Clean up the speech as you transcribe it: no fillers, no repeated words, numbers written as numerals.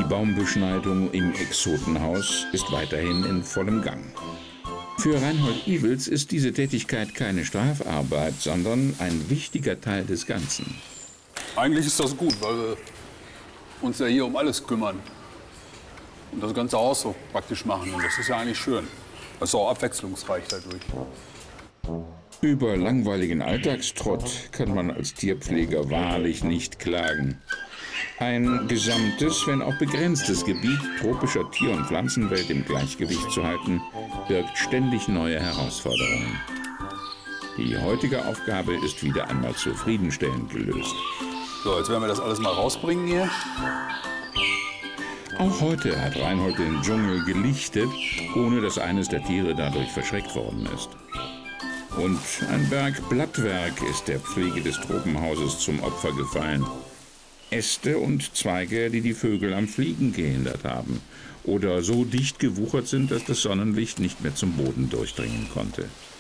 Baumbeschneidung im Exotenhaus ist weiterhin in vollem Gang. Für Reinhold Iwels ist diese Tätigkeit keine Strafarbeit, sondern ein wichtiger Teil des Ganzen. Eigentlich ist das gut, weil wir uns ja hier um alles kümmern und das ganze Haus so praktisch machen. Und das ist ja eigentlich schön. Das ist auch abwechslungsreich dadurch. Über langweiligen Alltagstrott kann man als Tierpfleger wahrlich nicht klagen. Ein gesamtes, wenn auch begrenztes Gebiet tropischer Tier- und Pflanzenwelt im Gleichgewicht zu halten, birgt ständig neue Herausforderungen. Die heutige Aufgabe ist wieder einmal zufriedenstellend gelöst. So, jetzt werden wir das alles mal rausbringen hier. Auch heute hat Reinhold den Dschungel gelichtet, ohne dass eines der Tiere dadurch verschreckt worden ist. Und ein Berg Blattwerk ist der Pflege des Tropenhauses zum Opfer gefallen. Äste und Zweige, die die Vögel am Fliegen gehindert haben oder so dicht gewuchert sind, dass das Sonnenlicht nicht mehr zum Boden durchdringen konnte.